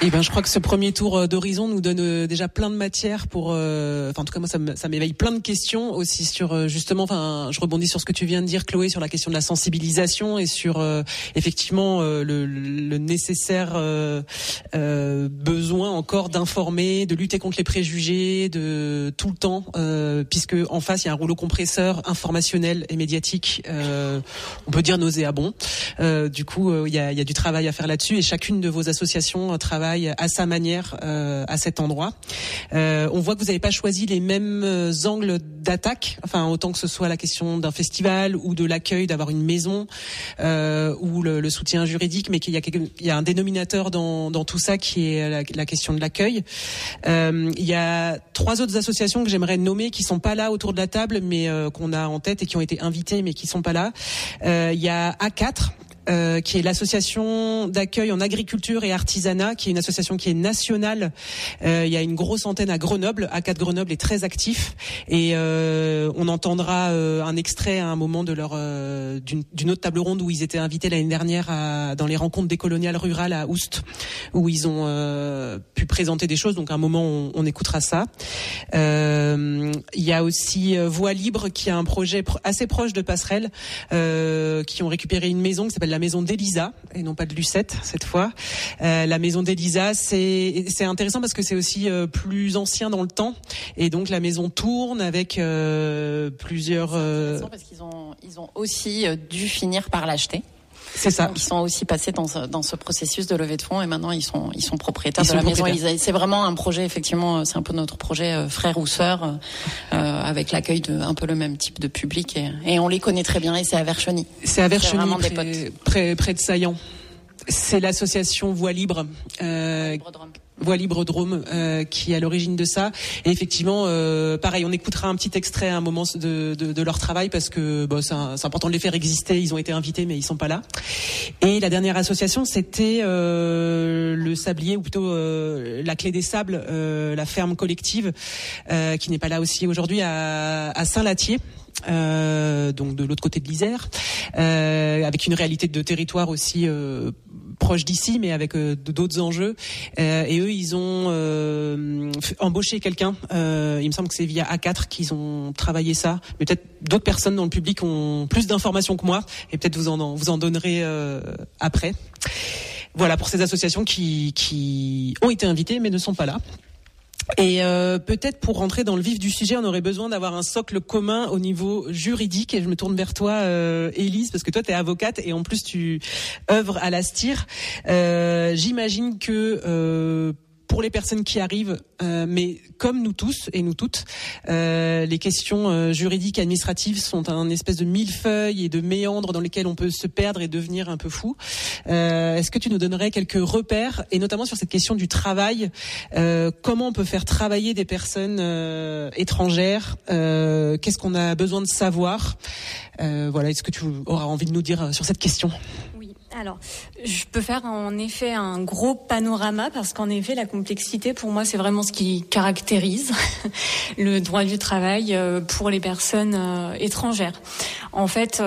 Eh ben, je crois que ce premier tour d'horizon nous donne déjà plein de matière pour, en tout cas moi ça m'éveille plein de questions aussi sur justement, je rebondis sur ce que tu viens de dire, Chloé, sur la question de la sensibilisation et sur effectivement le nécessaire besoin encore d'informer, de lutter contre les préjugés, de tout le temps, puisque en face il y a un rouleau compresseur informationnel et médiatique, on peut dire nauséabond. Du coup, il y a du travail à faire là-dessus et chacune de vos associations travaille à sa manière à cet endroit. On voit que vous n'avez pas choisi les mêmes angles d'attaque, autant que ce soit la question d'un festival ou de l'accueil, d'avoir une maison ou le soutien juridique, mais qu'il y a un dénominateur dans tout ça qui est la question de l'accueil. Il y a 3 autres associations que j'aimerais nommer qui sont pas là autour de la table, mais qu'on a en tête et qui ont été invitées, mais qui sont pas là. Il y a A4. Qui est l'association d'accueil en agriculture et artisanat, qui est une association qui est nationale. Il y a une grosse antenne à Grenoble. A4 Grenoble est très actif et on entendra un extrait à un moment de leur d'une autre table ronde où ils étaient invités l'année dernière dans les rencontres décoloniales rurales à Oust, où ils ont pu présenter des choses. Donc à un moment on écoutera ça. Il y a aussi Voix Libre, qui a un projet assez proche de Passerelle, qui ont récupéré une maison qui s'appelle la maison d'Elisa, et non pas de Lucette cette fois. La maison d'Elisa, c'est intéressant parce que c'est aussi plus ancien dans le temps, et donc la maison tourne avec plusieurs. C'est intéressant parce qu'ils ont aussi dû finir par l'acheter. C'est ça. Donc, ils sont aussi passés dans ce processus de levée de fonds et maintenant ils sont propriétaires de la maison Elisa. C'est vraiment un projet, effectivement, c'est un peu notre projet frère ou sœur, avec l'accueil de un peu le même type de public et on les connaît très bien, et c'est à Vercheny. C'est à Vercheny, vraiment des potes. près de Saillant. C'est l'association Voix Libre. Voix Libre Drôme, qui est à l'origine de ça. Et effectivement, pareil, on écoutera un petit extrait à un moment de leur travail parce que c'est important de les faire exister. Ils ont été invités, mais ils sont pas là. Et la dernière association, c'était le Sablier, ou plutôt la Clé des Sables, la ferme collective, qui n'est pas là aussi aujourd'hui, à Saint-Latier. Donc de l'autre côté de l'Isère, avec une réalité de territoire aussi proche d'ici, mais avec d'autres enjeux. Et eux, ils ont embauché quelqu'un. Il me semble que c'est via A4 qu'ils ont travaillé ça. Mais peut-être d'autres personnes dans le public ont plus d'informations que moi, et peut-être vous en donnerez après. Voilà pour ces associations qui ont été invitées mais ne sont pas là. Et peut-être pour rentrer dans le vif du sujet, on aurait besoin d'avoir un socle commun au niveau juridique. Et je me tourne vers toi, Élise, parce que toi, tu es avocate et en plus, tu œuvres à la STIR. J'imagine que pour les personnes qui arrivent, mais comme nous tous et nous toutes, les questions juridiques et administratives sont un espèce de millefeuille et de méandres dans lesquels on peut se perdre et devenir un peu fou. Est-ce que tu nous donnerais quelques repères, et notamment sur cette question du travail, comment on peut faire travailler des personnes étrangères, qu'est-ce qu'on a besoin de savoir, voilà, est-ce que tu auras envie de nous dire sur cette question ? Alors, je peux faire en effet un gros panorama parce qu'en effet, la complexité, pour moi, c'est vraiment ce qui caractérise le droit du travail pour les personnes étrangères. En fait,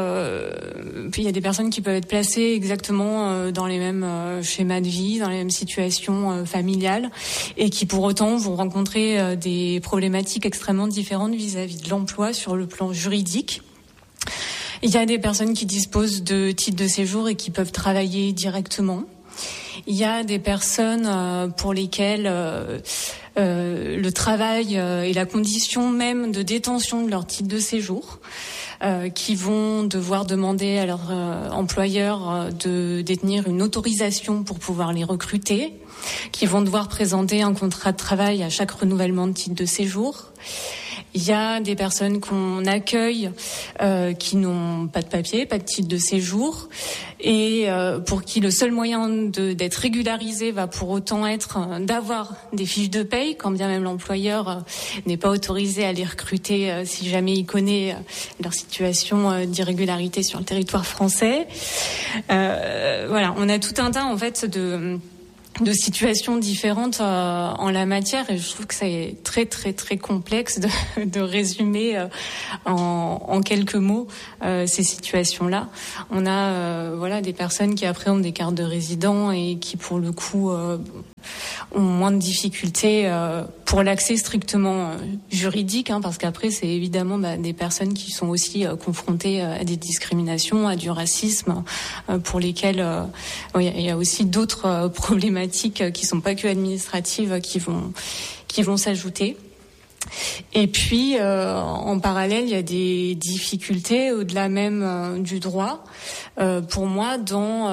il y a des personnes qui peuvent être placées exactement dans les mêmes schémas de vie, dans les mêmes situations familiales, et qui pour autant vont rencontrer des problématiques extrêmement différentes vis-à-vis de l'emploi sur le plan juridique. Il y a des personnes qui disposent de titres de séjour et qui peuvent travailler directement. Il y a des personnes pour lesquelles le travail est la condition même de détention de leur titre de séjour, qui vont devoir demander à leur employeur de détenir une autorisation pour pouvoir les recruter, qui vont devoir présenter un contrat de travail à chaque renouvellement de titre de séjour. Il y a des personnes qu'on accueille qui n'ont pas de papier, pas de titre de séjour, et pour qui le seul moyen d'être régularisé va pour autant être d'avoir des fiches de paye, quand bien même l'employeur n'est pas autorisé à les recruter si jamais il connaît leur situation d'irrégularité sur le territoire français. Voilà, on a tout un tas en fait de situations différentes en la matière, et je trouve que c'est très très très complexe de résumer en quelques mots ces situations-là. On a voilà des personnes qui après ont des cartes de résident et qui pour le coup ont moins de difficultés pour l'accès strictement juridique, parce qu'après c'est évidemment des personnes qui sont aussi confrontées à des discriminations, à du racisme, pour lesquelles il y a aussi d'autres problématiques qui sont pas que administratives qui vont s'ajouter. Et puis, en parallèle, il y a des difficultés au-delà même du droit. Pour moi, dans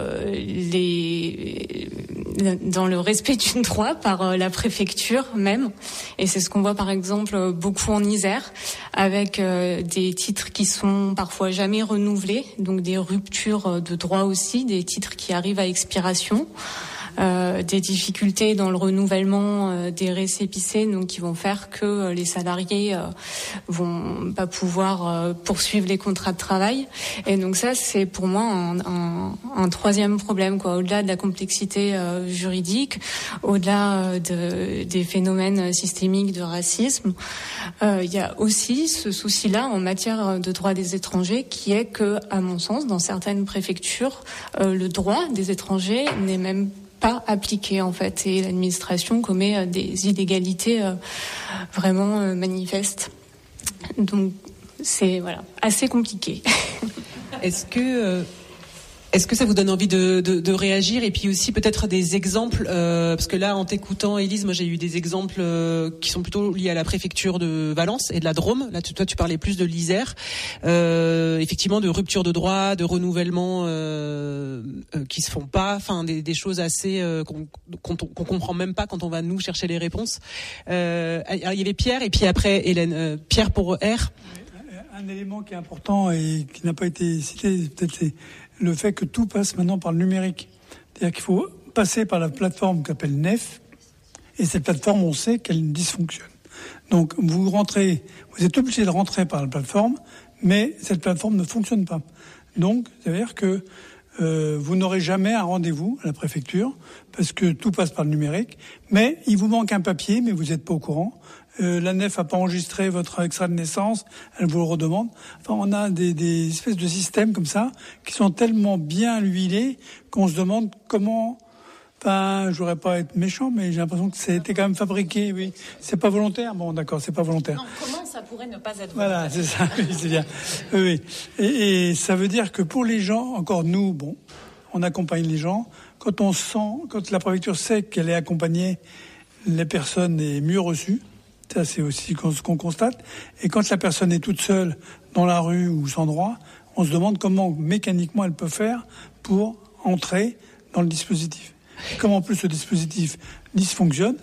le respect du droit par la préfecture même. Et c'est ce qu'on voit par exemple beaucoup en Isère, avec des titres qui sont parfois jamais renouvelés, donc des ruptures de droit aussi, des titres qui arrivent à expiration. Des difficultés dans le renouvellement des récépissés, donc qui vont faire que les salariés vont pas pouvoir poursuivre les contrats de travail. Et donc ça, c'est pour moi un troisième problème, au-delà de la complexité juridique, au-delà des phénomènes systémiques de racisme. Il y a aussi ce souci-là en matière de droit des étrangers, qui est que, à mon sens, dans certaines préfectures, le droit des étrangers n'est même pas appliqué en fait, et l'administration commet des illégalités vraiment manifestes. Donc c'est assez compliqué. Est-ce que ça vous donne envie de réagir, et puis aussi peut-être des exemples, parce que là, en t'écoutant, Élise, moi j'ai eu des exemples qui sont plutôt liés à la préfecture de Valence et de la Drôme. Là, toi, tu parlais plus de l'Isère, effectivement, de rupture de droit, de renouvellement qui se font pas, des choses assez qu'on comprend même pas quand on va nous chercher les réponses. Alors, il y avait Pierre, et puis après Hélène. Pierre pour R. Un élément qui est important et qui n'a pas été cité, peut-être c'est le fait que tout passe maintenant par le numérique. C'est-à-dire qu'il faut passer par la plateforme qu'on appelle NEF, et cette plateforme, on sait qu'elle dysfonctionne. Donc vous êtes obligé de rentrer par la plateforme, mais cette plateforme ne fonctionne pas. Donc, ça veut dire que vous n'aurez jamais un rendez-vous à la préfecture, parce que tout passe par le numérique, mais il vous manque un papier, mais vous n'êtes pas au courant. La NEF n'a pas enregistré votre extrait de naissance, elle vous le redemande. On a des espèces de systèmes comme ça qui sont tellement bien huilés qu'on se demande comment. Je voudrais pas être méchant, mais j'ai l'impression que c'était quand même fabriqué. Oui, c'est pas volontaire. Bon, d'accord, c'est pas volontaire. Non, comment ça pourrait ne pas être volontaire ? Voilà, c'est ça. Oui, c'est bien. Oui. Et ça veut dire que pour les gens, encore nous, on accompagne les gens. Quand la préfecture sait qu'elle est accompagnée, les personnes est mieux reçues. Ça, c'est aussi ce qu'on constate. Et quand la personne est toute seule dans la rue ou sans droit, on se demande comment mécaniquement elle peut faire pour entrer dans le dispositif. Et comme en plus ce dispositif dysfonctionne,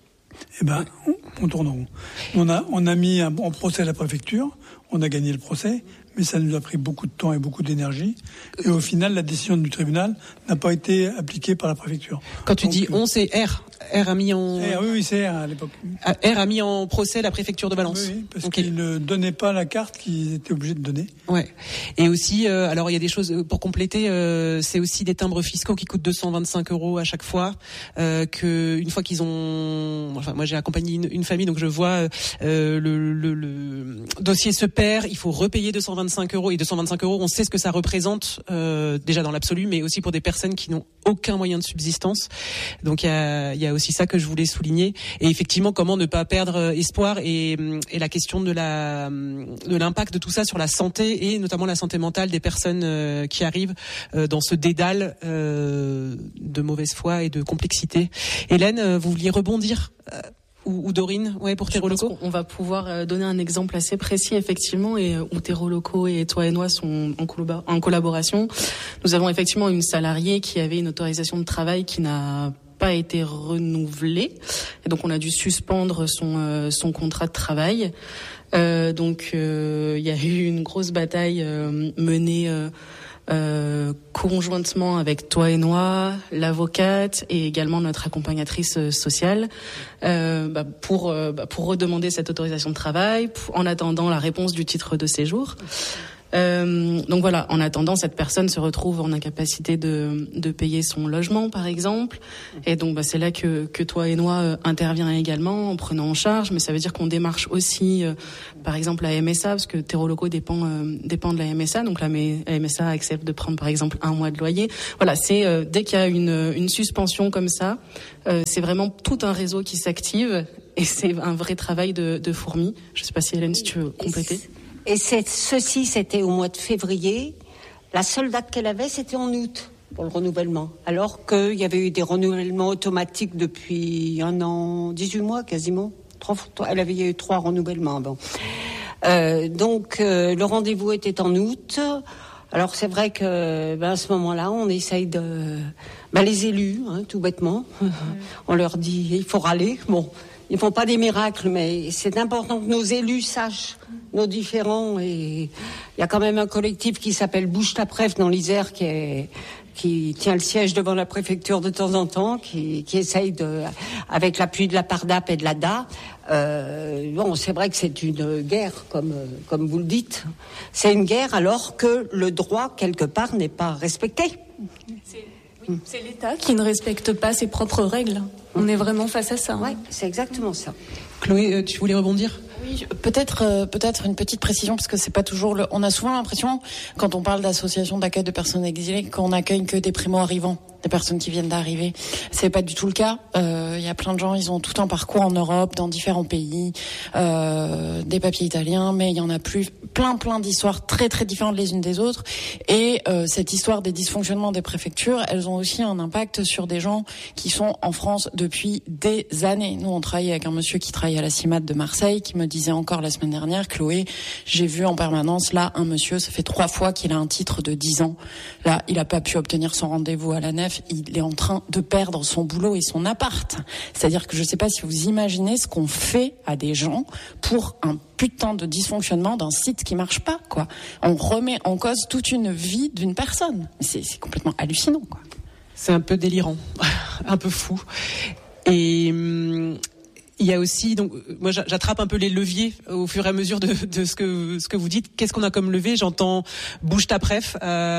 on tourne en rond. On a mis en procès à la préfecture, on a gagné le procès, mais ça nous a pris beaucoup de temps et beaucoup d'énergie. Et au final, la décision du tribunal n'a pas été appliquée par la préfecture. Quand tu dis on, c'est R. R a mis en... Oui, c'est R à l'époque. R a mis en procès la préfecture de Valence. Oui, parce qu'ils ne donnaient pas la carte qu'ils étaient obligés de donner. Ouais. Et aussi, alors il y a des choses pour compléter. C'est aussi des timbres fiscaux qui coûtent 225 € à chaque fois. Que une fois qu'ils ont, moi j'ai accompagné une famille, donc je vois le dossier se perd. Il faut repayer 225 € et 225 €, on sait ce que ça représente déjà dans l'absolu, mais aussi pour des personnes qui n'ont aucun moyen de subsistance. Donc il y a aussi ça que je voulais souligner. Et effectivement, comment ne pas perdre espoir, et la question de l'impact de tout ça sur la santé, et notamment la santé mentale des personnes qui arrivent dans ce dédale de mauvaise foi et de complexité. Hélène, vous vouliez rebondir ou Dorine, pour Terreau Locaux. On va pouvoir donner un exemple assez précis, effectivement, et où Terreau Locaux et Toi et Noi sont en collaboration. Nous avons effectivement une salariée qui avait une autorisation de travail qui n'a pas été renouvelée, et donc on a dû suspendre son contrat de travail. Donc il y a eu une grosse bataille menée conjointement avec Toi et Noi, l'avocate et également notre accompagnatrice sociale pour redemander cette autorisation de travail en attendant la réponse du titre de séjour. Donc voilà, en attendant, cette personne se retrouve en incapacité de payer son logement, par exemple. Et donc c'est là que Toi et Noi intervient également en prenant en charge. Mais ça veut dire qu'on démarche aussi, par exemple, la MSA, parce que Terrolocaux dépend de la MSA. Donc la MSA accepte de prendre, par exemple, 1 mois de loyer. Voilà, c'est dès qu'il y a une suspension comme ça, c'est vraiment tout un réseau qui s'active. Et c'est un vrai travail de fourmi. Je ne sais pas si Hélène, si tu veux compléter. Et c'était au mois de février. La seule date qu'elle avait, c'était en août pour le renouvellement. Alors qu'il y avait eu des renouvellements automatiques depuis 1 an, 18 mois quasiment. Il y a eu 3 renouvellements avant. Donc le rendez-vous était en août. Alors c'est vrai que à ce moment-là, on essaye de... les élus, tout bêtement, on leur dit il faut râler. Bon, ils font pas des miracles, mais c'est important que nos élus sachent nos différends. Et il y a quand même un collectif qui s'appelle Bouge ta Préf dans l'Isère qui tient le siège devant la préfecture de temps en temps, qui essaye avec l'appui de la PARDAP et de l'ADA. C'est vrai que c'est une guerre, comme vous le dites. C'est une guerre alors que le droit, quelque part, n'est pas respecté. C'est l'État qui ne respecte pas ses propres règles. On est vraiment face à ça. Oui, c'est exactement ça. Chloé, tu voulais rebondir ? Oui, peut-être une petite précision, parce que c'est pas toujours on a souvent l'impression, quand on parle d'association d'accueil de personnes exilées, qu'on accueille que des primo-arrivants, des personnes qui viennent d'arriver. C'est pas du tout le cas. Y a plein de gens, ils ont tout un parcours en Europe, dans différents pays, des papiers italiens, mais il y en a plein d'histoires très très différentes les unes des autres. Et cette histoire des dysfonctionnements des préfectures, elles ont aussi un impact sur des gens qui sont en France depuis des années. Nous, on travaille avec un monsieur qui travaille à la CIMAD de Marseille, qui me disait encore la semaine dernière, Chloé, j'ai vu en permanence là un monsieur, ça fait 3 fois qu'il a un titre de 10 ans. Là, il a pas pu obtenir son rendez-vous à la Nef. Il est en train de perdre son boulot et son appart. C'est-à-dire que je sais pas si vous imaginez ce qu'on fait à des gens pour un putain de dysfonctionnement d'un site qui marche pas, quoi. On remet en cause toute une vie d'une personne. C'est complètement hallucinant, quoi. C'est un peu délirant, un peu fou. Et il y a aussi, donc moi j'attrape un peu les leviers au fur et à mesure de ce que vous dites. Qu'est-ce qu'on a comme levier ? J'entends Bouge ta Préf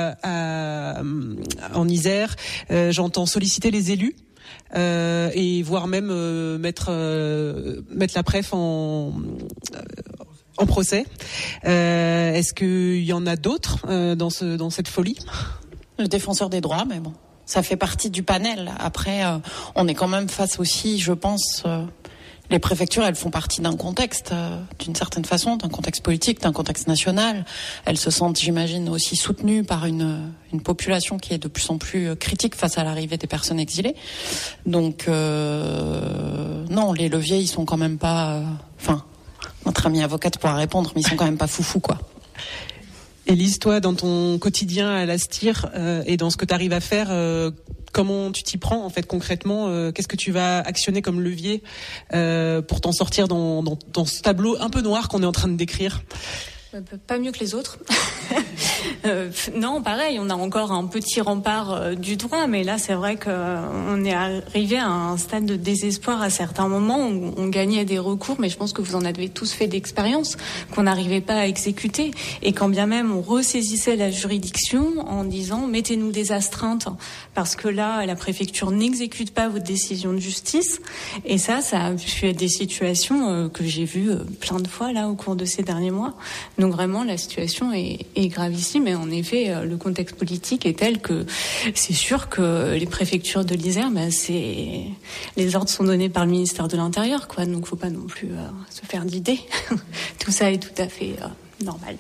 en Isère. J'entends solliciter les élus. Et voire même mettre la Préf en procès. Est-ce qu'il y en a d'autres dans cette folie ? Le défenseur des droits, mais bon, ça fait partie du panel. Après, on est quand même face aussi, je pense, les préfectures, elles font partie d'un contexte, d'une certaine façon, d'un contexte politique, d'un contexte national. Elles se sentent, j'imagine, aussi soutenues par une population qui est de plus en plus critique face à l'arrivée des personnes exilées. Donc, non, les leviers, ils sont quand même pas... notre amie avocate pourra répondre, mais ils sont quand même pas foufous, quoi. Élise, toi, dans ton quotidien à l'Astir et dans ce que tu arrives à faire, comment tu t'y prends en fait concrètement ? Qu'est-ce que tu vas actionner comme levier pour t'en sortir dans ce tableau un peu noir qu'on est en train de décrire ? Pas mieux que les autres. Non, pareil, on a encore un petit rempart du droit, mais là, c'est vrai qu'on est arrivé à un stade de désespoir à certains moments où on gagnait des recours, mais je pense que vous en avez tous fait d'expérience, qu'on n'arrivait pas à exécuter. Et quand bien même on ressaisissait la juridiction en disant « mettez-nous des astreintes », parce que là, la préfecture n'exécute pas votre décision de justice. Et ça a pu être des situations que j'ai vues plein de fois là au cours de ces derniers mois. Donc vraiment, la situation est gravissime. Et en effet, le contexte politique est tel que c'est sûr que les préfectures de l'Isère, les ordres sont donnés par le ministère de l'Intérieur, quoi. Donc, faut pas non plus se faire d'idées. Tout ça est tout à fait normal.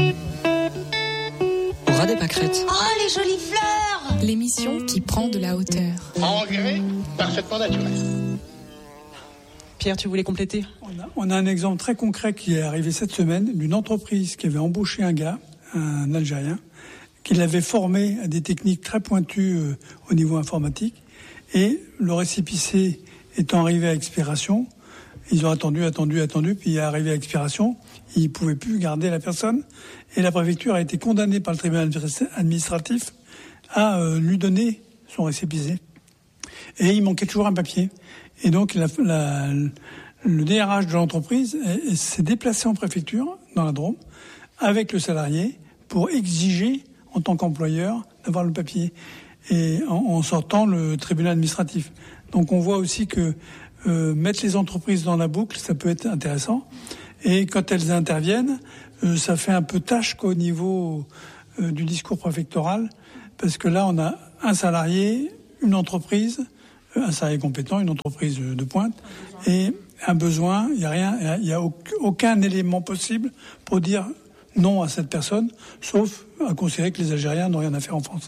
Aura des pâquerettes. Oh, les jolies fleurs! L'émission qui prend de la hauteur. Engrais parfaitement naturel. Pierre, tu voulais compléter ? On a un exemple très concret qui est arrivé cette semaine d'une entreprise qui avait embauché un gars, un Algérien, qui l'avait formé à des techniques très pointues au niveau informatique. Et le récépissé étant arrivé à expiration, ils ont attendu, puis il est arrivé à expiration, ils ne pouvaient plus garder la personne. Et la préfecture a été condamnée par le tribunal administratif à lui donner son récépissé. Et il manquait toujours un papier. Et donc le DRH de l'entreprise s'est déplacé en préfecture, dans la Drôme, avec le salarié, pour exiger, en tant qu'employeur, d'avoir le papier, et en sortant le tribunal administratif. Donc on voit aussi que mettre les entreprises dans la boucle, ça peut être intéressant. Et quand elles interviennent, ça fait un peu tâche qu'au niveau du discours préfectoral, parce que là, on a un salarié, une entreprise, un salarié compétent, une entreprise de pointe, et un besoin. Il y a aucun élément possible pour dire non à cette personne, sauf à considérer que les Algériens n'ont rien à faire en France.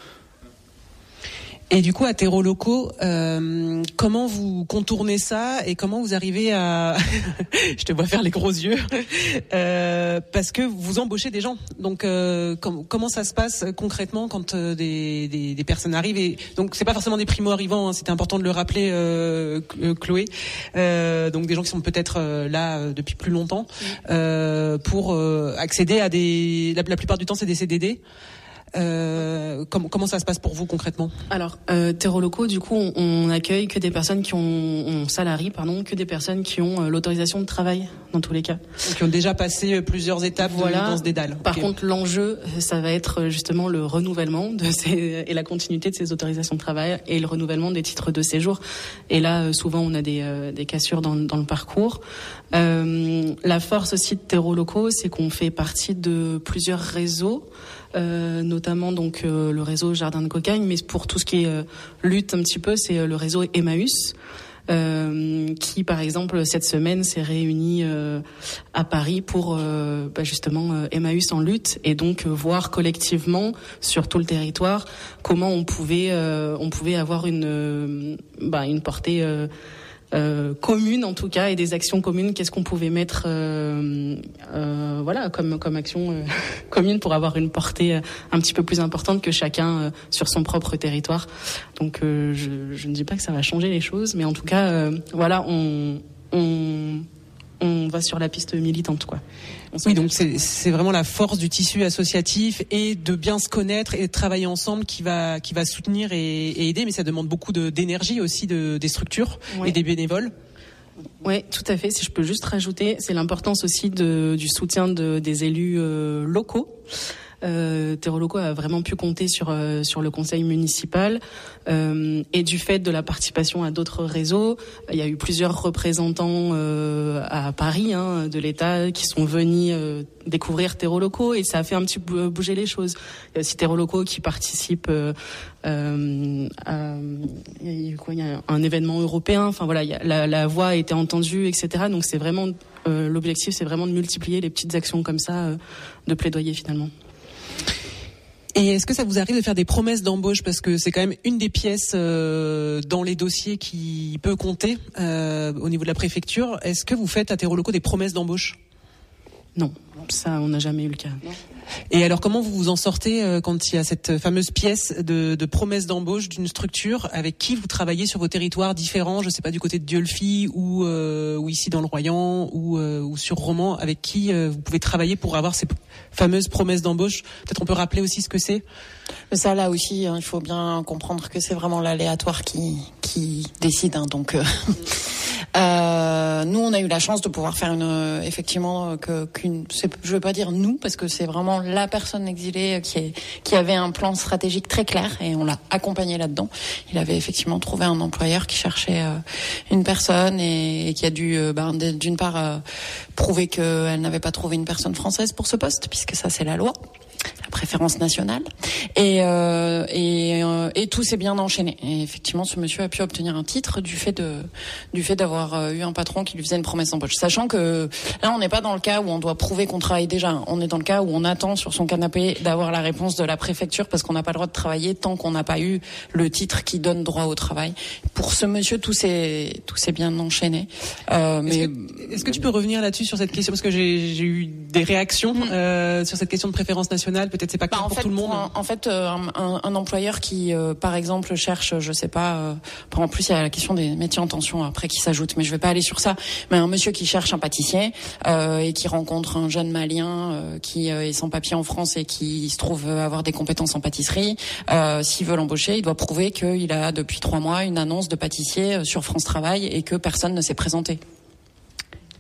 Et du coup, à Terreau Locaux, comment vous contournez ça et comment vous arrivez à... Je te vois faire les gros yeux. Parce que vous embauchez des gens. Donc, comment ça se passe concrètement quand des personnes arrivent et donc, c'est pas forcément des primo-arrivants, hein, c'était important de le rappeler, Chloé. Donc, des gens qui sont peut-être là depuis plus longtemps pour accéder à des... La plupart du temps, c'est des CDD. Comment ça se passe pour vous concrètement? Alors, Terreau Locaux, du coup, on accueille que des personnes on salarie, que des personnes qui ont l'autorisation de travail dans tous les cas. Donc, qui ont déjà passé plusieurs étapes dans ce dédale. Par contre, l'enjeu, ça va être justement le renouvellement et la continuité de ces autorisations de travail et le renouvellement des titres de séjour. Et là, souvent, on a des cassures dans le parcours. La force aussi de Terreau Locaux, c'est qu'on fait partie de plusieurs réseaux. Notamment donc le réseau Jardin de Cocagne, mais pour tout ce qui est lutte un petit peu, c'est le réseau Emmaüs qui par exemple cette semaine s'est réuni à Paris pour justement Emmaüs en lutte et donc voir collectivement sur tout le territoire comment on pouvait avoir une portée commune en tout cas et des actions communes. Qu'est-ce qu'on pouvait mettre comme action commune pour avoir une portée un petit peu plus importante que chacun sur son propre territoire. Donc je ne dis pas que ça va changer les choses, mais en tout cas on va sur la piste militante, quoi. Oui, donc c'est vraiment la force du tissu associatif et de bien se connaître et de travailler ensemble qui va soutenir et aider, mais ça demande beaucoup d'énergie aussi des structures et des bénévoles. Oui, tout à fait. Si je peux juste rajouter, c'est l'importance aussi du soutien des élus locaux. Terreau Locaux a vraiment pu compter sur le conseil municipal et du fait de la participation à d'autres réseaux. Il y a eu plusieurs représentants à Paris de l'État qui sont venus découvrir Terreau Locaux et ça a fait un petit peu bouger les choses. Il y a aussi Terreau Locaux qui participe il y a un événement européen. Enfin voilà, la voix a été entendue, etc. Donc c'est vraiment l'objectif, c'est vraiment de multiplier les petites actions comme ça de plaidoyer finalement. Et est-ce que ça vous arrive de faire des promesses d'embauche, parce que c'est quand même une des pièces dans les dossiers qui peut compter au niveau de la préfecture. Est-ce que vous faites à Terreau Locaux des promesses d'embauche? Non, ça on n'a jamais eu le cas. Non. Et alors comment vous vous en sortez quand il y a cette fameuse pièce de promesse d'embauche d'une structure avec qui vous travaillez sur vos territoires différents, je sais pas, du côté de Dieulefit ou ici dans le Royan ou sur Romans, avec qui vous pouvez travailler pour avoir ces fameuses promesses d'embauche? Peut-être on peut rappeler aussi ce que c'est. Ça là aussi, il faut bien comprendre que c'est vraiment l'aléatoire qui décide. Donc nous on a eu la chance de pouvoir faire je veux pas dire nous parce que c'est vraiment la personne exilée qui avait un plan stratégique très clair et on l'a accompagné là-dedans. Il avait effectivement trouvé un employeur qui cherchait une personne et qui a dû d'une part prouver qu'elle n'avait pas trouvé une personne française pour ce poste, puisque ça c'est la loi, la préférence nationale, et tout s'est bien enchaîné. Et effectivement, ce monsieur a pu obtenir un titre du fait d'avoir eu un patron qui lui faisait une promesse d'embauche. Sachant que là, on n'est pas dans le cas où on doit prouver qu'on travaille déjà. On est dans le cas où on attend sur son canapé d'avoir la réponse de la préfecture parce qu'on n'a pas le droit de travailler tant qu'on n'a pas eu le titre qui donne droit au travail. Pour ce monsieur, tout s'est bien enchaîné. Est-ce que tu peux revenir là-dessus sur cette question, parce que j'ai eu des réactions sur cette question de préférence nationale. Peut-être c'est pas clair pour tout le monde. En fait, un employeur qui, par exemple, cherche, je sais pas. En plus, il y a la question des métiers en tension après qui s'ajoute, mais je vais pas aller sur ça. Mais un monsieur qui cherche un pâtissier et qui rencontre un jeune Malien qui est sans papier en France et qui se trouve avoir des compétences en pâtisserie, s'il veut l'embaucher, il doit prouver qu'il a depuis 3 mois une annonce de pâtissier sur France Travail et que personne ne s'est présenté.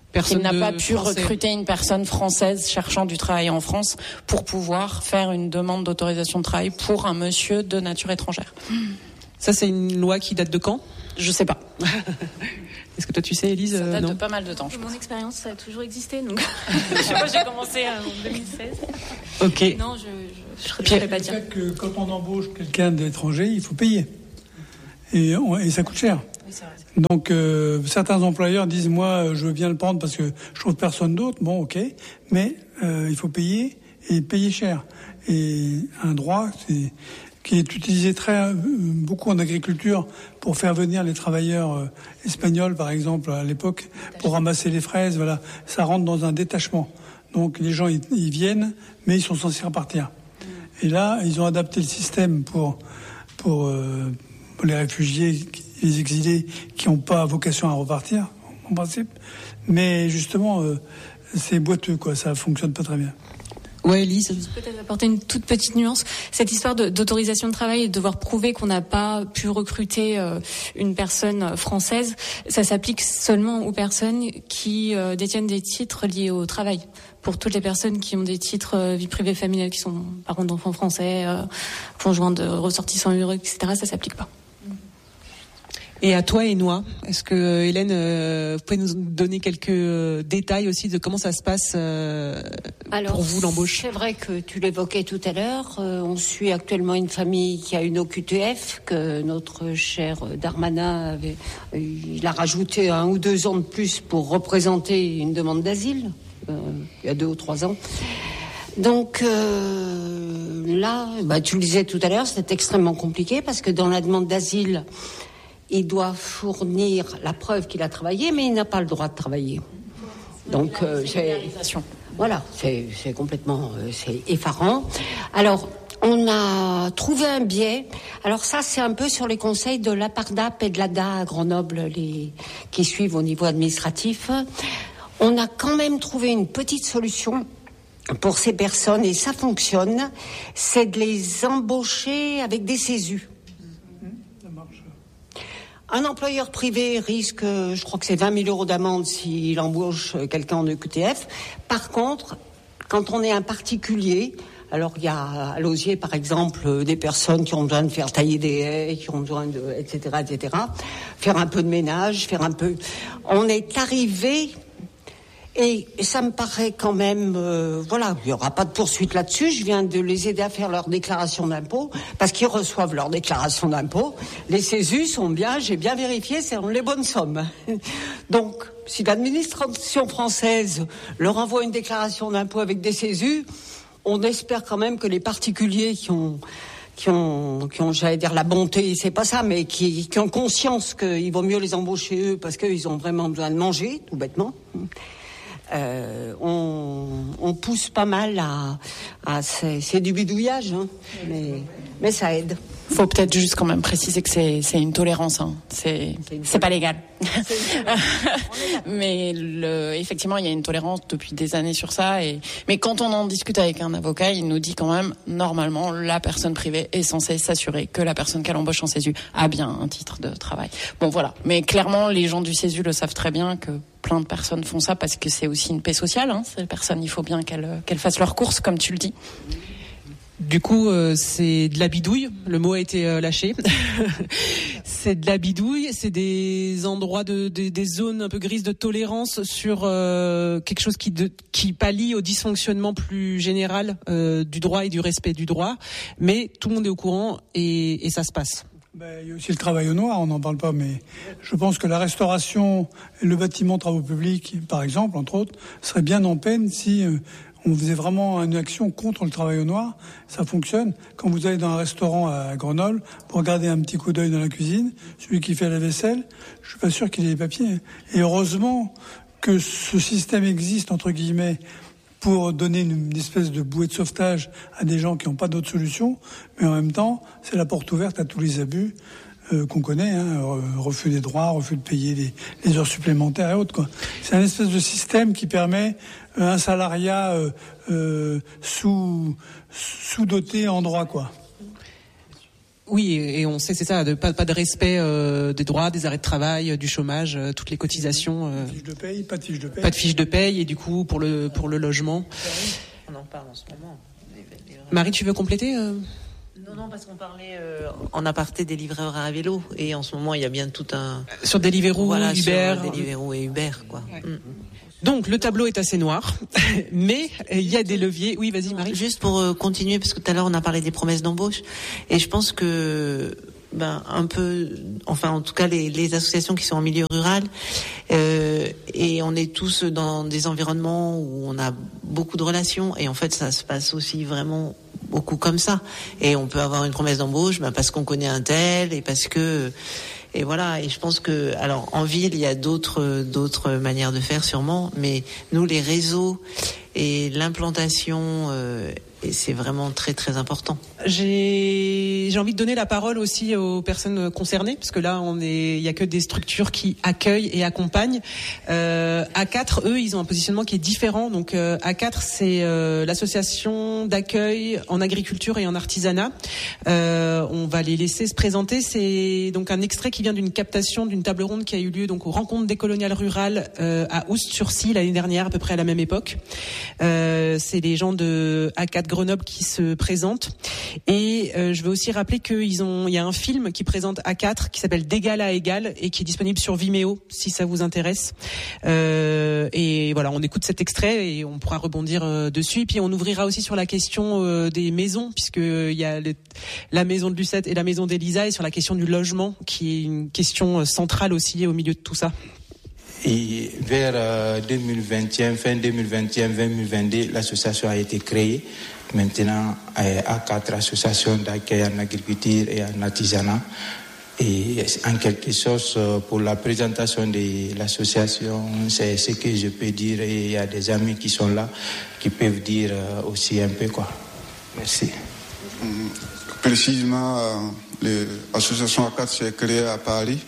Il n'a pas pu recruter une personne française cherchant du travail en France pour pouvoir faire une demande d'autorisation de travail pour un monsieur de nature étrangère. Ça, c'est une loi qui date de quand ? Je sais pas. Est-ce que toi tu sais, Élise ? Ça date non de pas mal de temps. Mon expérience, ça a toujours existé, donc j'ai commencé en 2016. Ok. Non, je ne pas dire. Le fait que quand on embauche quelqu'un d'étranger, il faut payer. Et ça coûte cher. Oui, c'est vrai. Donc certains employeurs disent moi je veux bien le prendre parce que je trouve personne d'autre. Bon, ok, mais il faut payer et payer cher. Et un droit qui est utilisé beaucoup en agriculture pour faire venir les travailleurs espagnols, par exemple, à l'époque, pour ramasser les fraises. Voilà, ça rentre dans un détachement. Donc les gens ils viennent, mais ils sont censés repartir. Et là, ils ont adapté le système pour les réfugiés, les exilés qui n'ont pas vocation à repartir, en principe. Mais justement, c'est boiteux, quoi. Ça fonctionne pas très bien. Ouais, Elise. Je peux peut-être apporter une toute petite nuance. Cette histoire d'autorisation de travail et de devoir prouver qu'on n'a pas pu recruter une personne française, ça s'applique seulement aux personnes qui détiennent des titres liés au travail. Pour toutes les personnes qui ont des titres vie privée familiale, qui sont parents d'enfants français, conjoints de ressortissants heureux, etc., ça s'applique pas. Et à toi, Énois, est-ce que Hélène, vous pouvez nous donner quelques détails aussi de comment ça se passe pour vous, l'embauche ? C'est vrai que tu l'évoquais tout à l'heure. On suit actuellement une famille qui a une OQTF que notre cher Darmanin il a rajouté 1 ou 2 ans de plus pour représenter une demande d'asile, il y a 2 ou 3 ans. Donc là, tu le disais tout à l'heure, c'est extrêmement compliqué parce que dans la demande d'asile, il doit fournir la preuve qu'il a travaillé, mais il n'a pas le droit de travailler. Donc, c'est complètement, c'est effarant. Alors, on a trouvé un biais. Alors ça, c'est un peu sur les conseils de l'APARDAP et de l'ADA à Grenoble, qui suivent au niveau administratif. On a quand même trouvé une petite solution pour ces personnes, et ça fonctionne. C'est de les embaucher avec des CESU. Un employeur privé risque, je crois que c'est 20 000 € d'amende s'il embauche quelqu'un en EQTF. Par contre, quand on est un particulier, alors il y a à Lausier par exemple des personnes qui ont besoin de faire tailler des haies, qui ont besoin de, etc., faire un peu de ménage, on est arrivé. Et ça me paraît quand même, il n'y aura pas de poursuite là-dessus. Je viens de les aider à faire leur déclaration d'impôt, parce qu'ils reçoivent leur déclaration d'impôt. Les CESU sont bien, j'ai bien vérifié, c'est les bonnes sommes. Donc, si l'administration française leur envoie une déclaration d'impôt avec des CESU, on espère quand même que les particuliers qui ont, j'allais dire la bonté, c'est pas ça, mais qui ont conscience qu'il vaut mieux les embaucher eux, parce qu'ils ont vraiment besoin de manger, tout bêtement. On pousse pas mal c'est du bidouillage, hein, mais ça aide. Faut peut-être juste quand même préciser que c'est une tolérance, hein. C'est pas légal. Mais effectivement, il y a une tolérance depuis des années sur ça. Mais quand on en discute avec un avocat, il nous dit quand même, normalement, la personne privée est censée s'assurer que la personne qu'elle embauche en CESU a bien un titre de travail. Bon, voilà. Mais clairement, les gens du CESU le savent très bien que plein de personnes font ça parce que c'est aussi une paix sociale, hein. Ces personnes, il faut bien qu'elles fassent leurs courses, comme tu le dis. Du coup, c'est de la bidouille. Le mot a été lâché. C'est de la bidouille. C'est des endroits des zones un peu grises de tolérance sur quelque chose qui pallie au dysfonctionnement plus général du droit et du respect du droit. Mais tout le monde est au courant et ça se passe. Il y a aussi le travail au noir, on n'en parle pas, mais je pense que la restauration et le bâtiment travaux publics, par exemple, entre autres, serait bien en peine si on faisait vraiment une action contre le travail au noir. Ça fonctionne. Quand vous allez dans un restaurant à Grenoble, pour regarder un petit coup d'œil dans la cuisine, celui qui fait la vaisselle, je suis pas sûr qu'il ait les papiers. Et heureusement que ce système existe, entre guillemets, pour donner une espèce de bouée de sauvetage à des gens qui n'ont pas d'autre solution, mais en même temps, c'est la porte ouverte à tous les abus qu'on connaît, hein, refus des droits, refus de payer les heures supplémentaires et autres, quoi. C'est un espèce de système qui permet un salariat sous-doté en droit, quoi. Oui, et on sait, c'est ça, pas de respect des droits, des arrêts de travail, du chômage, toutes les cotisations. Fiche de paye, pas de fiche de paye. Pas de fiche de paye, et du coup pour le logement. On en parle en ce moment. Marie, tu veux compléter Non, parce qu'on parlait en aparté des livreurs à vélo, et en ce moment il y a bien tout un sur Deliveroo, Uber, sur Deliveroo et Uber, quoi. Ouais. Donc le tableau est assez noir, mais il y a des leviers. Oui, vas-y Marie. Juste pour continuer, parce que tout à l'heure on a parlé des promesses d'embauche, et je pense que un peu, enfin en tout cas les associations qui sont en milieu rural, et on est tous dans des environnements où on a beaucoup de relations, et en fait ça se passe aussi vraiment beaucoup comme ça, et on peut avoir une promesse d'embauche parce qu'on connaît un tel, et parce que et voilà, et je pense que, alors en ville il y a d'autres manières de faire sûrement, mais nous les réseaux et l'implantation, et c'est vraiment très très important. J'ai envie de donner la parole aussi aux personnes concernées, parce que là il y a que des structures qui accueillent et accompagnent. A4, eux, ils ont un positionnement qui est différent. Donc A4, c'est l'association d'accueil en agriculture et en artisanat. On va les laisser se présenter. C'est donc un extrait qui vient d'une captation d'une table ronde qui a eu lieu donc aux Rencontres décoloniales rurales à Oust-sur-Scie l'année dernière, à peu près à la même époque. C'est les gens de A4 Grenoble qui se présentent. Et je veux aussi rappeler il y a un film qui présente A4 qui s'appelle D'égal à égal et qui est disponible sur Vimeo si ça vous intéresse. Et voilà, on écoute cet extrait et on pourra rebondir dessus. Et puis on ouvrira aussi sur la question des maisons, puisque il y a la maison de Lucette et la maison d'Elisa, et sur la question du logement qui est une question centrale aussi au milieu de tout ça. Et vers 2021, fin 2021, 2022, l'association a été créée. Maintenant, A4 associations d'accueil en agriculture et en artisanat. Et en quelque sorte, pour la présentation de l'association, c'est ce que je peux dire. Et il y a des amis qui sont là, qui peuvent dire aussi un peu, quoi. Merci. Précisément, l'association A4 s'est créée à Paris,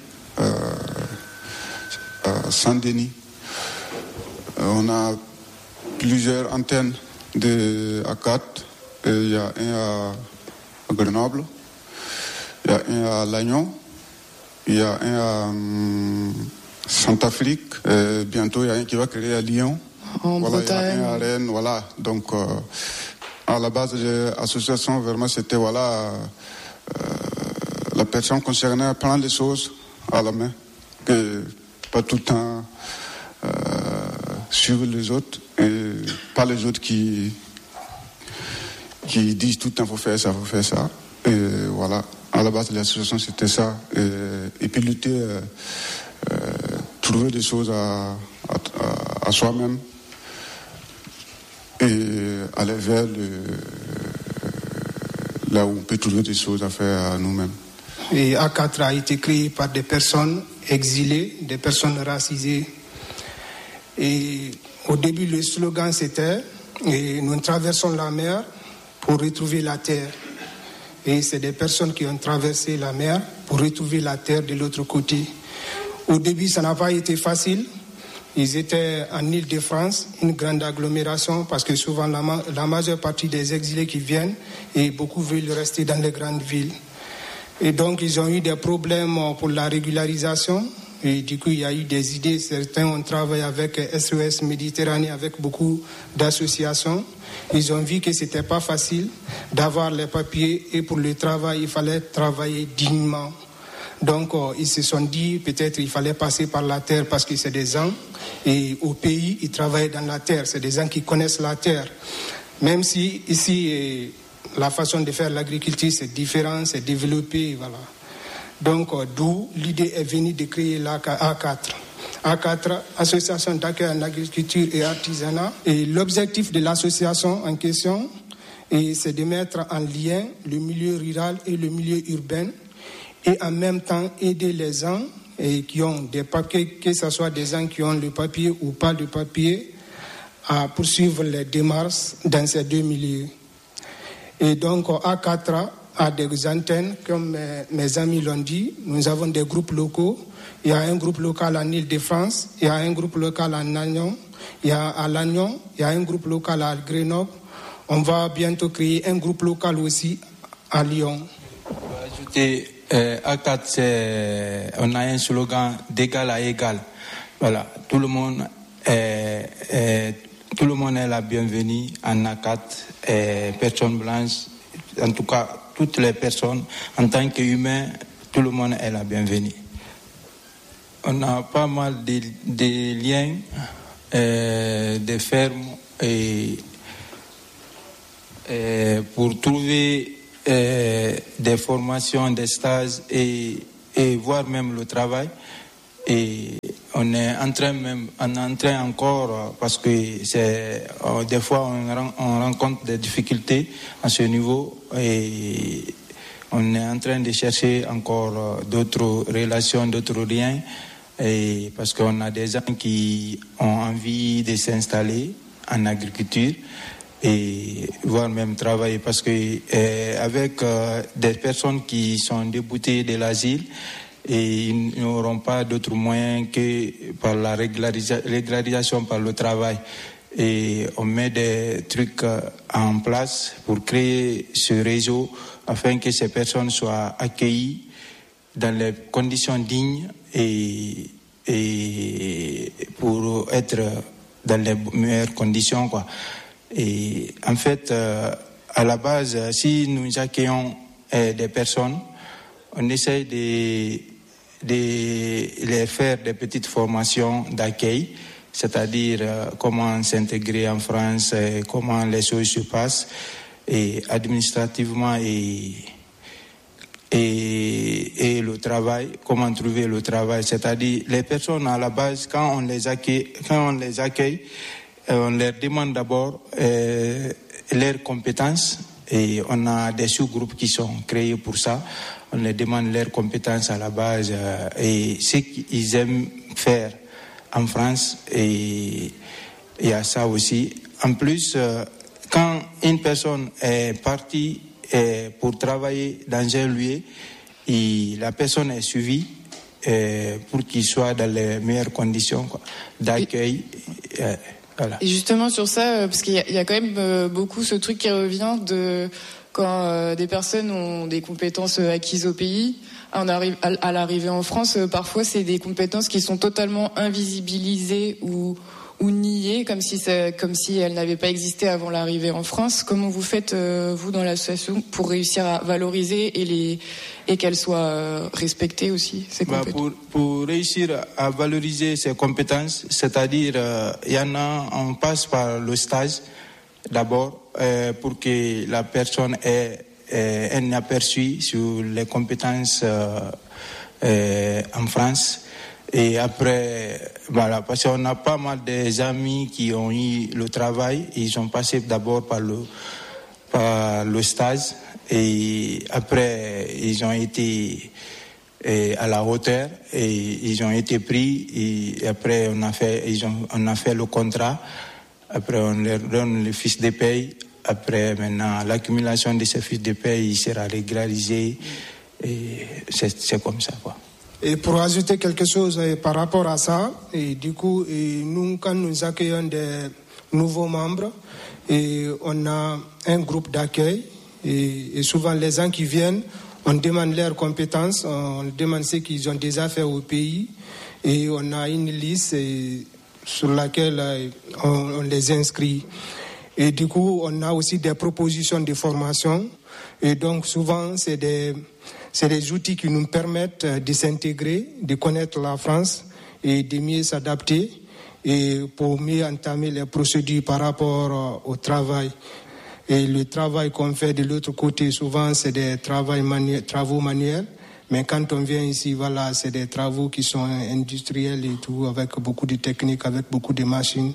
à Saint-Denis. On a plusieurs antennes de A4. Il y a un à Grenoble, il y a un à Lannion, il y a un à Centrafrique, bientôt il y a un qui va créer à Lyon, voilà, il y a un à Rennes, voilà. Donc à la base de l'association, vraiment c'était la personne concernée prend les choses à la main, que pas tout le temps suivre les autres, et pas les autres qui disent tout le temps faut faire ça. Et voilà, à la base de l'association c'était ça. Et puis lutter, trouver des choses à soi-même et aller vers là où on peut trouver des choses à faire à nous-mêmes. Et A4 a été créé par des personnes exilées, des personnes racisées. Et au début, le slogan c'était « Nous traversons la mer pour retrouver la terre ». Et c'est des personnes qui ont traversé la mer pour retrouver la terre de l'autre côté. Au début, ça n'a pas été facile. Ils étaient en Île-de-France, une grande agglomération, parce que souvent la majeure partie des exilés qui viennent, et beaucoup veulent rester dans les grandes villes. Et donc, ils ont eu des problèmes pour la régularisation. Et du coup, il y a eu des idées. Certains ont travaillé avec SOS Méditerranée, avec beaucoup d'associations. Ils ont vu que ce n'était pas facile d'avoir les papiers. Et pour le travail, il fallait travailler dignement. Donc, ils se sont dit, peut-être il fallait passer par la terre parce que c'est des gens. Et au pays, ils travaillent dans la terre. C'est des gens qui connaissent la terre. Même si ici, la façon de faire l'agriculture, c'est différent, c'est développé, voilà. Donc, d'où l'idée est venue de créer l'A4. A4, Association d'accueil en agriculture et artisanat. Et l'objectif de l'association en question, c'est de mettre en lien le milieu rural et le milieu urbain, et en même temps aider les gens qui ont des papiers, que ce soit des gens qui ont le papier ou pas de papier, à poursuivre les démarches dans ces deux milieux. Et donc, A4 a des antennes, comme mes amis l'ont dit. Nous avons des groupes locaux. Il y a un groupe local en Île-de-France, il y a un groupe local en Lannion, il y a à Lannion, il y a un groupe local à Grenoble. On va bientôt créer un groupe local aussi à Lyon. Écoutez, ACAT, on a un slogan d'égal à égal. Voilà, tout le monde est la bienvenue en ACAT, personnes blanches, en tout cas toutes les personnes, en tant qu'humains, tout le monde est la bienvenue. On a pas mal de liens, de fermes, et pour trouver des formations, des stages et voir même le travail. Et on est en train encore, parce que des fois on rencontre des difficultés à ce niveau, et on est en train de chercher encore d'autres relations, d'autres liens, et parce qu'on a des gens qui ont envie de s'installer en agriculture et voire même travailler, parce que avec des personnes qui sont déboutées de l'asile, et ils n'auront pas d'autres moyens que par la régularisation par le travail. Et on met des trucs en place pour créer ce réseau afin que ces personnes soient accueillies dans les conditions dignes et pour être dans les meilleures conditions, quoi. Et en fait, à la base, si nous accueillons des personnes, on essaye de les faire des petites formations d'accueil, c'est-à-dire comment s'intégrer en France, comment les choses se passent, et administrativement et le travail, comment trouver le travail. C'est-à-dire les personnes à la base, quand on les accueille, on leur demande d'abord leurs compétences, et on a des sous-groupes qui sont créés pour ça. On leur demande leurs compétences à la base et ce qu'ils aiment faire en France, et il y a ça aussi. En plus, quand une personne est partie pour travailler dans un lieu, et la personne est suivie pour qu'il soit dans les meilleures conditions d'accueil. Voilà. Et justement sur ça, parce qu'il y a quand même beaucoup ce truc qui revient de quand des personnes ont des compétences acquises au pays, à l'arrivée en France, parfois c'est des compétences qui sont totalement invisibilisées ou niées, comme si elles n'avaient pas existé avant l'arrivée en France. Comment vous faites, vous, dans l'association, pour réussir à valoriser et qu'elles soient respectées aussi, ces compétences? Pour réussir à valoriser ces compétences, c'est-à-dire, il y en a, on passe par le stage d'abord, pour que la personne ait un aperçu sur les compétences en France. Et après, voilà, parce qu'on a pas mal d'amis qui ont eu le travail, ils ont passé d'abord par le stage, et après ils ont été à la hauteur, et ils ont été pris, et après on a fait le contrat, après on leur donne le fiche de paye, après maintenant l'accumulation de ces fiches de paye sera régularisée, et c'est comme ça, quoi. Et pour ajouter quelque chose par rapport à ça, et du coup, nous, quand nous accueillons des nouveaux membres, et on a un groupe d'accueil, et souvent les gens qui viennent, on demande leurs compétences, on demande ce qu'ils ont déjà fait au pays, et on a une liste sur laquelle on les inscrit. Et du coup, on a aussi des propositions de formation, et donc souvent c'est des outils qui nous permettent de s'intégrer, de connaître la France et de mieux s'adapter, et pour mieux entamer les procédures par rapport au travail. Et le travail qu'on fait de l'autre côté, souvent c'est des travaux manuels, mais quand on vient ici, voilà, c'est des travaux qui sont industriels et tout, avec beaucoup de techniques, avec beaucoup de machines.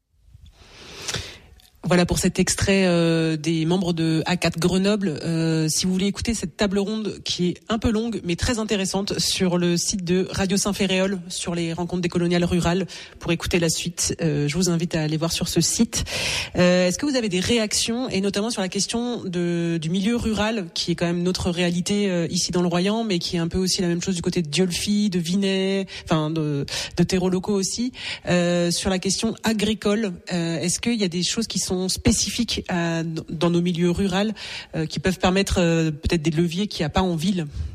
Voilà pour cet extrait des membres de ACAT Grenoble. Si vous voulez écouter cette table ronde qui est un peu longue mais très intéressante, sur le site de Radio Saint-Ferréol, sur les rencontres décoloniales rurales, pour écouter la suite, je vous invite à aller voir sur ce site. Est-ce que vous avez des réactions, et notamment sur la question du milieu rural, qui est quand même notre réalité ici dans le Royan, mais qui est un peu aussi la même chose du côté de Dieulefit, de Vinay, enfin de terreaux locaux aussi, sur la question agricole. Est-ce qu'il y a des choses qui sont spécifiques dans nos milieux ruraux qui peuvent permettre peut-être des leviers qu'il n'y a pas en ville?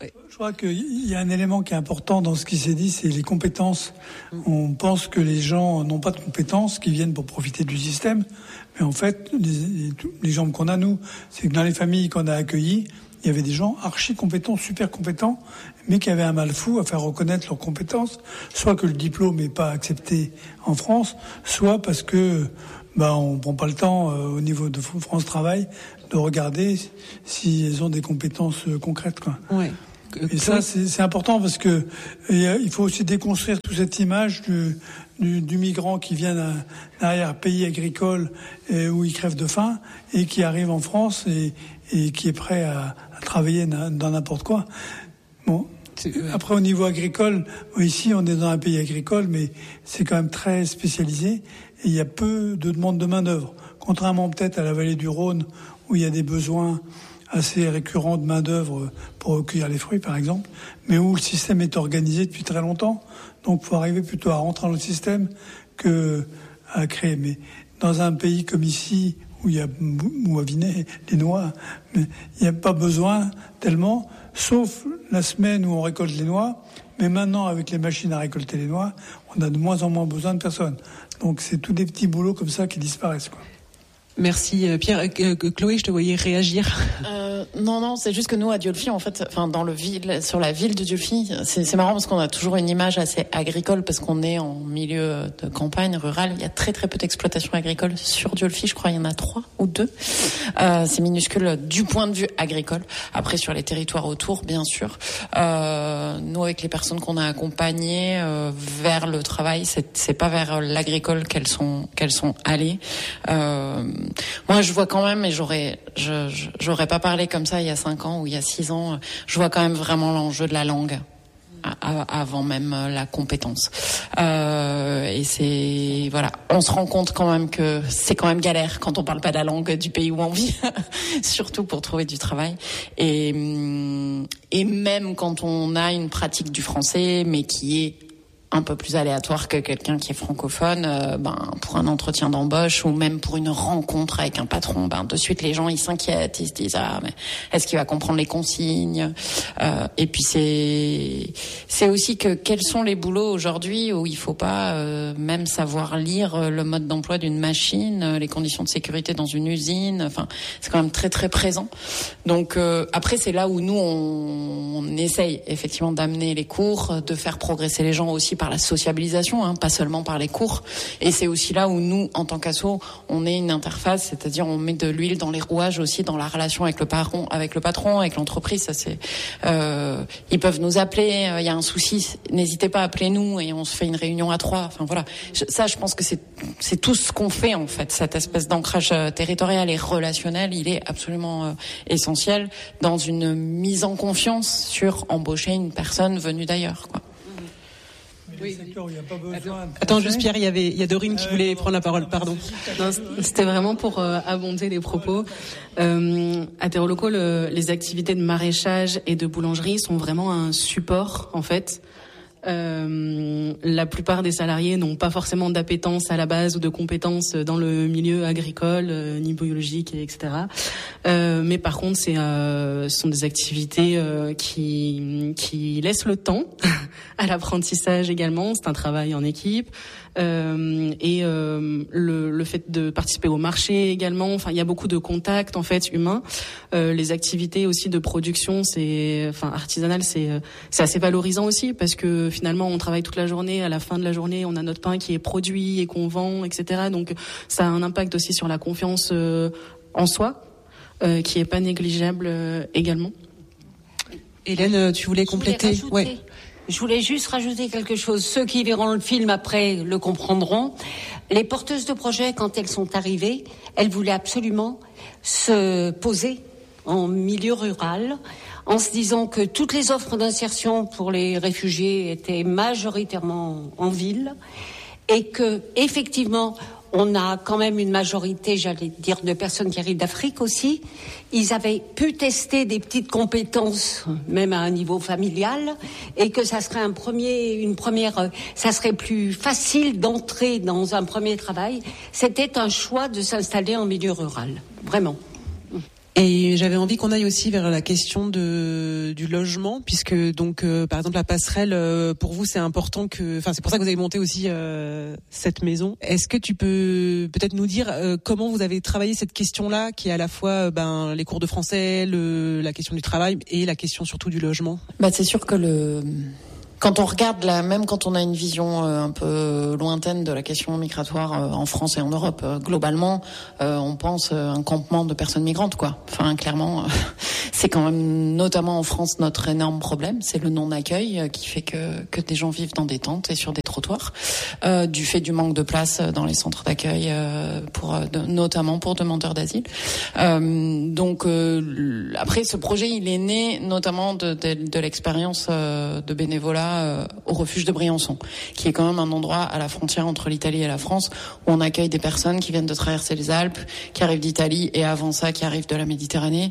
Je crois qu'il y a un élément qui est important dans ce qui s'est dit, c'est les compétences. On pense que les gens n'ont pas de compétences, qui viennent pour profiter du système. Mais en fait, l'exemple qu'on a, nous, c'est que dans les familles qu'on a accueillies, il y avait des gens archi compétents, super compétents, mais qui avaient un mal fou à faire reconnaître leurs compétences, soit que le diplôme n'est pas accepté en France, soit parce que on prend pas le temps au niveau de France Travail de regarder si elles ont des compétences concrètes, quoi. Ouais. Et ça, c'est important parce que il faut aussi déconstruire toute cette image du migrant qui vient d'un arrière-pays agricole où il crève de faim et qui arrive en France et qui est prêt à travailler dans n'importe quoi. Bon. Après, au niveau agricole, ici, on est dans un pays agricole, mais c'est quand même très spécialisé et il y a peu de demande de main-d'œuvre. Contrairement peut-être à la vallée du Rhône, où il y a des besoins assez récurrents de main-d'œuvre pour recueillir les fruits, par exemple, mais où le système est organisé depuis très longtemps. Donc, il faut arriver plutôt à rentrer dans le système que à créer. Mais dans un pays comme ici, où il y a Mouavinet, les noix, mais il n'y a pas besoin tellement, sauf la semaine où on récolte les noix. Mais maintenant, avec les machines à récolter les noix, on a de moins en moins besoin de personnes. Donc, c'est tous des petits boulots comme ça qui disparaissent, quoi. Merci Pierre. Chloé, je te voyais réagir. Non, c'est juste que nous à Dieulefit, en fait, sur la ville de Dieulefit, c'est marrant parce qu'on a toujours une image assez agricole parce qu'on est en milieu de campagne rurale. Il y a très très peu d'exploitation agricole sur Dieulefit. Je crois il y en a 3 ou 2. C'est minuscule du point de vue agricole. Après sur les territoires autour, bien sûr. Nous avec les personnes qu'on a accompagnées vers le travail, c'est pas vers l'agricole qu'elles sont allées. Moi, je vois quand même, et j'aurais pas parlé comme ça il y a 5 ans ou il y a 6 ans, je vois quand même vraiment l'enjeu de la langue avant même la compétence. Et c'est, voilà, on se rend compte quand même que c'est quand même galère quand on parle pas la langue du pays où on vit, surtout pour trouver du travail. Et même quand on a une pratique du français, mais qui est un peu plus aléatoire que quelqu'un qui est francophone, pour un entretien d'embauche ou même pour une rencontre avec un patron, de suite les gens ils s'inquiètent, ils se disent mais est-ce qu'il va comprendre les consignes, et puis c'est aussi que quels sont les boulots aujourd'hui où il faut pas même savoir lire le mode d'emploi d'une machine, les conditions de sécurité dans une usine, enfin c'est quand même très très présent. Donc après c'est là où nous on essaye effectivement d'amener les cours, de faire progresser les gens aussi par la sociabilisation, pas seulement par les cours. Et c'est aussi là où nous, en tant qu'asso, on est une interface, c'est-à-dire on met de l'huile dans les rouages aussi dans la relation avec le patron, avec l'entreprise. Ça c'est, ils peuvent nous appeler. Il y a un souci, n'hésitez pas à appeler nous et on se fait une réunion à 3. Enfin voilà, ça je pense que c'est tout ce qu'on fait en fait. Cette espèce d'ancrage territorial et relationnel, il est absolument essentiel dans une mise en confiance sur embaucher une personne venue d'ailleurs, quoi. Oui. Attends, juste Pierre, il y a Dorine qui voulait prendre la parole, pardon. Non, c'était vraiment pour abonder les propos. À Terreau-Locaux, les activités de maraîchage et de boulangerie sont vraiment un support, en fait. La plupart des salariés n'ont pas forcément d'appétence à la base ou de compétences dans le milieu agricole, ni biologique, etc. Mais par contre, ce sont des activités qui laissent le temps à l'apprentissage également. C'est un travail en équipe. Et le fait de participer au marché également, enfin il y a beaucoup de contacts en fait humains. Les activités aussi de production, artisanales, c'est assez valorisant aussi parce que finalement on travaille toute la journée, à la fin de la journée on a notre pain qui est produit et qu'on vend, etc. Donc ça a un impact aussi sur la confiance en soi qui est pas négligeable également. Hélène, tu voulais compléter? Ouais. Je voulais juste rajouter quelque chose. Ceux qui verront le film après le comprendront. Les porteuses de projets, quand elles sont arrivées, elles voulaient absolument se poser en milieu rural, en se disant que toutes les offres d'insertion pour les réfugiés étaient majoritairement en ville et que, effectivement, on a quand même une majorité, j'allais dire, de personnes qui arrivent d'Afrique aussi. Ils avaient pu tester des petites compétences, même à un niveau familial, et que ça serait ça serait plus facile d'entrer dans un premier travail. C'était un choix de s'installer en milieu rural, vraiment. Et j'avais envie qu'on aille aussi vers la question du logement, puisque donc par exemple la passerelle, pour vous c'est important c'est pour ça que vous avez monté aussi cette maison. Est-ce que tu peux peut-être nous dire comment vous avez travaillé cette question-là, qui est à la fois les cours de français, la question du travail et la question surtout du logement? C'est sûr que quand on regarde même quand on a une vision un peu lointaine de la question migratoire en France et en Europe, globalement, on pense un campement de personnes migrantes, quoi. Enfin, clairement, c'est quand même, notamment en France, notre énorme problème, c'est le non-accueil qui fait que des gens vivent dans des tentes et sur des trottoirs, du fait du manque de place dans les centres d'accueil, notamment pour demandeurs d'asile. Donc, après, ce projet, il est né notamment de l'expérience de bénévolat au refuge de Briançon, qui est quand même un endroit à la frontière entre l'Italie et la France, où on accueille des personnes qui viennent de traverser les Alpes, qui arrivent d'Italie et avant ça qui arrivent de la Méditerranée,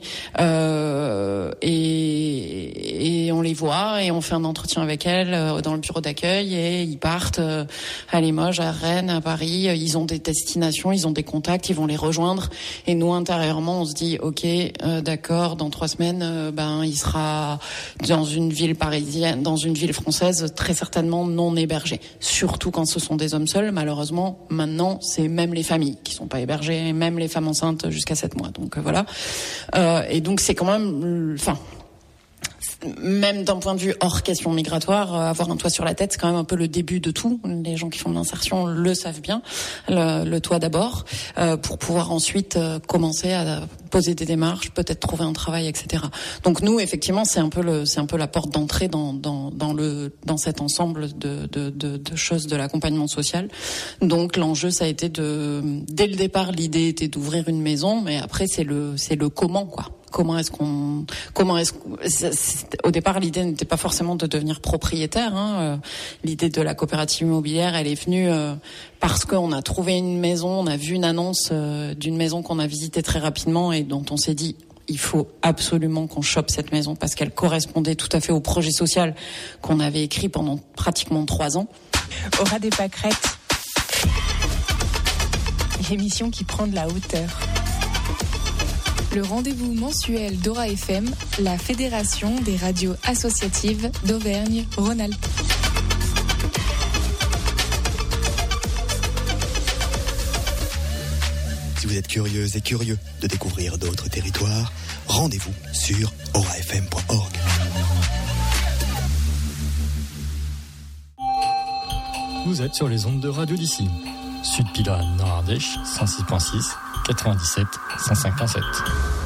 et on les voit et on fait un entretien avec elles dans le bureau d'accueil, et ils partent à Limoges, à Rennes, à Paris. Ils ont des destinations, ils ont des contacts, ils vont les rejoindre, et nous intérieurement on se dit ok, d'accord, dans 3 semaines il sera dans une ville parisienne, dans une ville française, très certainement non hébergés. Surtout quand ce sont des hommes seuls. Malheureusement, maintenant, c'est même les familles qui sont pas hébergées, même les femmes enceintes jusqu'à 7 mois. Donc voilà. Et donc c'est quand même, même d'un point de vue hors question migratoire, avoir un toit sur la tête, c'est quand même un peu le début de tout. Les gens qui font de l'insertion le savent bien. Le toit d'abord, pour pouvoir ensuite commencer à poser des démarches, peut-être trouver un travail, etc. Donc nous, effectivement, c'est un peu la porte d'entrée dans cet ensemble de choses de l'accompagnement social. Donc l'enjeu, ça a été dès le départ, l'idée était d'ouvrir une maison, mais après c'est le comment, quoi. Au départ, l'idée n'était pas forcément de devenir propriétaire, hein. L'idée de la coopérative immobilière, elle est venue parce qu'on a trouvé une maison, on a vu une annonce d'une maison qu'on a visitée très rapidement et dont on s'est dit il faut absolument qu'on chope cette maison parce qu'elle correspondait tout à fait au projet social qu'on avait écrit pendant pratiquement 3 ans. Aura des pâquerettes. L'émission qui prend de la hauteur. Le rendez-vous mensuel d'Aura FM, la fédération des radios associatives d'Auvergne-Rhône-Alpes. Si vous êtes curieuse et curieux de découvrir d'autres territoires, rendez-vous sur aurafm.org. Vous êtes sur les ondes de radio d'ici. Sud Pila, Nord Ardèche, 106.6, 97, 105.7.